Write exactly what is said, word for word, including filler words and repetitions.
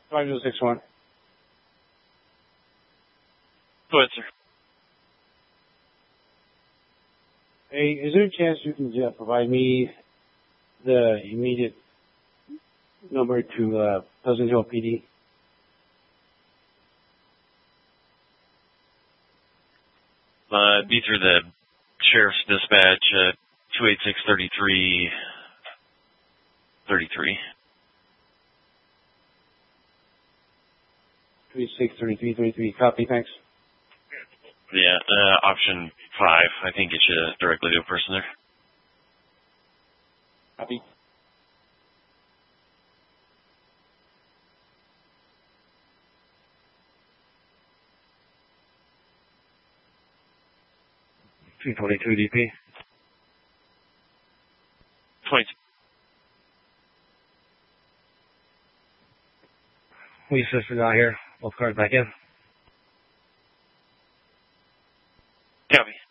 five zero six one. Go ahead, sir. Hey, is there a chance you can uh, provide me the immediate number to uh, Pleasant Hill P D? Uh, be through the sheriff's dispatch, uh, two eight six, three three three three. two eight six, three three three three. Copy, thanks. Yeah, uh, option five. I think it should directly to a person there. Copy. two twenty-two D P. twenty. Police sister not here. Both cars back in. Copy.